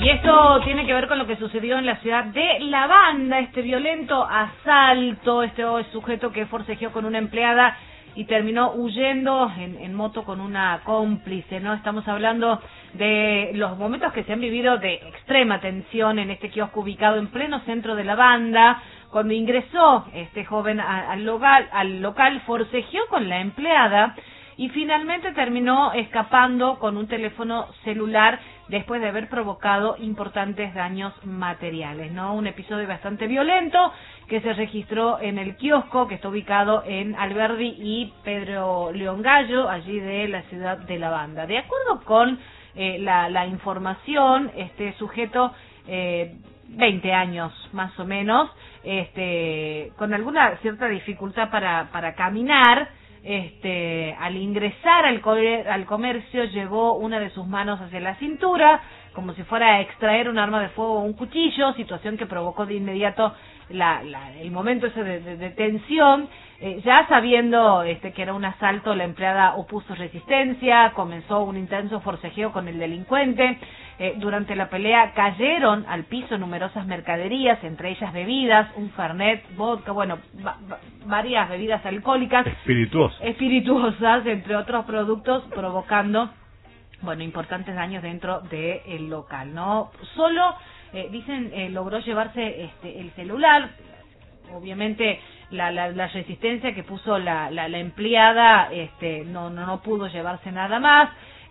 Y esto tiene que ver con lo que sucedió en la ciudad de La Banda, este violento asalto, este sujeto que forcejeó con una empleada y terminó huyendo en moto con una cómplice, ¿no? Estamos hablando de los momentos que se han vivido de extrema tensión en este kiosco ubicado en pleno centro de La Banda. Cuando ingresó este joven al local, forcejeó con la empleada y finalmente terminó escapando con un teléfono celular después de haber provocado importantes daños materiales, ¿no? Un episodio bastante violento que se registró en el kiosco que está ubicado en Alberdi y Pedro León Gallo, allí de la ciudad de La Banda. De acuerdo con la información, este sujeto, 20 años más o menos, con alguna cierta dificultad para caminar, al ingresar al comercio llevó una de sus manos hacia la cintura, como si fuera a extraer un arma de fuego o un cuchillo, situación que provocó de inmediato el momento ese de tensión. Ya sabiendo que era un asalto, la empleada opuso resistencia, comenzó un intenso forcejeo con el delincuente. Durante la pelea cayeron al piso numerosas mercaderías, entre ellas bebidas, un fernet, vodka, bueno, varias bebidas alcohólicas. Espirituosas, entre otros productos, provocando, bueno, importantes daños dentro del local, ¿no? Solo, dicen, logró llevarse el celular. Obviamente la resistencia que puso la empleada no pudo llevarse nada más.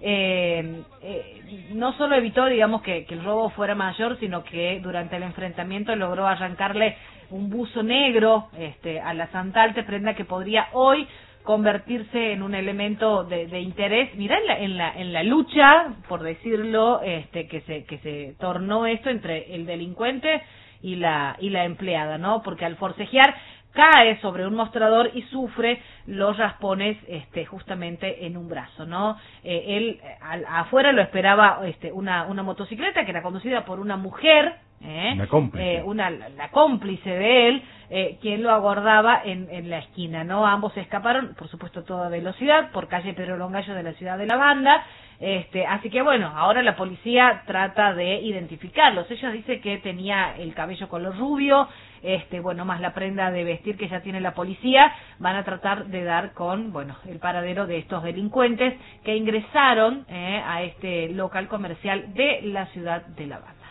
No solo evitó, digamos, que el robo fuera mayor, sino que durante el enfrentamiento logró arrancarle un buzo negro a la Santalte, prenda que podría hoy convertirse en un elemento de interés. Mirá en la lucha, por decirlo, que se tornó esto entre el delincuente y la empleada, ¿no? Porque al forcejear cae sobre un mostrador y sufre los raspones justamente en un brazo, ¿no? Él afuera lo esperaba una motocicleta que era conducida por una mujer, la cómplice, la cómplice de él, quien lo aguardaba en la esquina, ¿no? Ambos escaparon, por supuesto a toda velocidad, por calle Pedro León Gallo de la ciudad de La Banda. Así que bueno, ahora la policía trata de identificarlos. Ellos dicen que tenía el cabello color rubio, bueno, más la prenda de vestir que ya tiene la policía. Van a tratar de dar con, bueno, el paradero de estos delincuentes que ingresaron a este local comercial de la ciudad de La Banda.